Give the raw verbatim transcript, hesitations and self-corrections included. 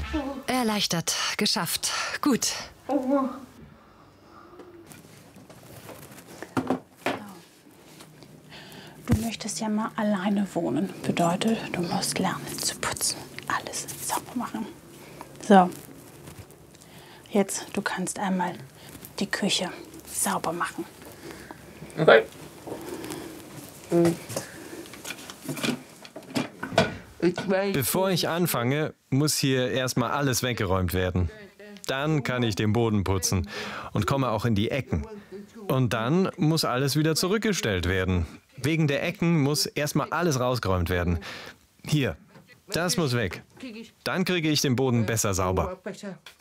Erleichtert. Geschafft. Gut. Du möchtest ja mal alleine wohnen. Bedeutet, du musst lernen zu putzen. Alles sauber machen. So. Jetzt, du kannst einmal die Küche sauber machen. Okay. Bevor ich anfange, muss hier erstmal alles weggeräumt werden. Dann kann ich den Boden putzen und komme auch in die Ecken. Und dann muss alles wieder zurückgestellt werden. Wegen der Ecken muss erstmal alles rausgeräumt werden. Hier, das muss weg. Dann kriege ich den Boden besser sauber.